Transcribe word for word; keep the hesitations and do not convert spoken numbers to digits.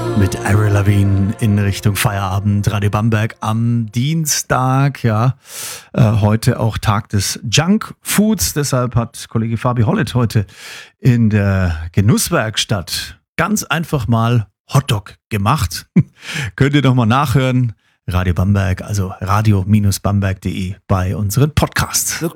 Mit Avril Lavigne in Richtung Feierabend. Radio Bamberg am Dienstag, ja, äh, heute auch Tag des Junk Foods. Deshalb hat Kollege Fabi Hollett heute in der Genusswerkstatt ganz einfach mal Hotdog gemacht. Könnt ihr nochmal nachhören. Radio Bamberg, also radio Bindestrich bamberg Punkt de bei unseren Podcasts. The